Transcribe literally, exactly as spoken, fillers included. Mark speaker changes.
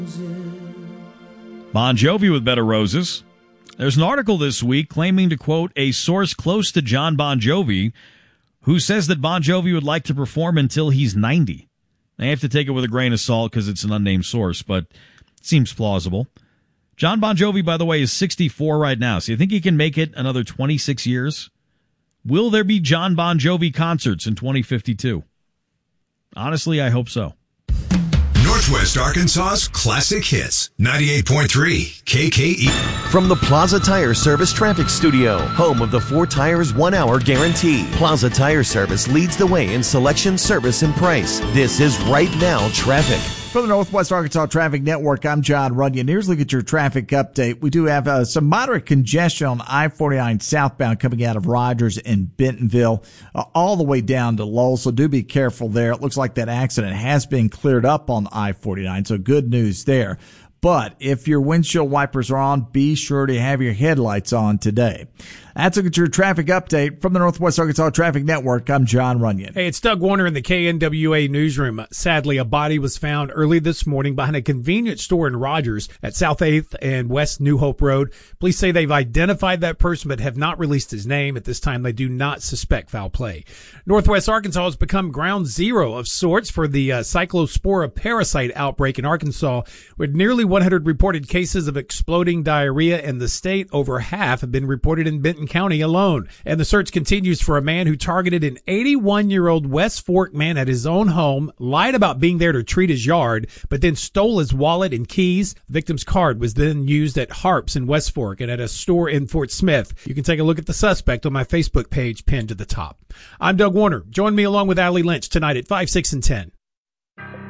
Speaker 1: Bon Jovi with Bed of Roses. There's an article this week claiming to quote a source close to John Bon Jovi who says that Bon Jovi would like to perform until he's ninety. I have to take it with a grain of salt because it's an unnamed source, but it seems plausible. John Bon Jovi, by the way, is sixty-four right now, so you think he can make it another twenty-six years? Will there be John Bon Jovi concerts in twenty fifty-two? Honestly, I hope so.
Speaker 2: Northwest Arkansas's classic hits, ninety-eight point three K K E.
Speaker 3: From the Plaza Tire Service Traffic Studio, home of the four tires, one hour guarantee. Plaza Tire Service leads the way in selection, service, and price. This is Right Now Traffic.
Speaker 4: From the Northwest Arkansas Traffic Network, I'm John Runyon. Here's a look at your traffic update. We do have uh, some moderate congestion on I forty-nine southbound coming out of Rogers and Bentonville, uh, all the way down to Lowell, so do be careful there. It looks like that accident has been cleared up on I forty-nine, so good news there. But if your windshield wipers are on, be sure to have your headlights on today. That's a look at your traffic update from the Northwest Arkansas Traffic Network. I'm John Runyon.
Speaker 5: Hey, it's Doug Warner in the K N W A newsroom. Sadly, a body was found early this morning behind a convenience store in Rogers at South eighth and West New Hope Road. Police say they've identified that person but have not released his name. At this time, they do not suspect foul play. Northwest Arkansas has become ground zero of sorts for the uh, cyclospora parasite outbreak in Arkansas, with nearly one hundred reported cases of exploding diarrhea in the state. Over half have been reported in Benton County alone. And the search continues for a man who targeted an eighty-one-year-old West Fork man at his own home, lied about being there to treat his yard, but then stole his wallet and keys. The victim's card was then used at Harps in West Fork and at a store in Fort Smith. You can take a look at the suspect on my Facebook page pinned to the top. I'm Doug Warner. Join me along with Allie Lynch tonight at five, six, and ten.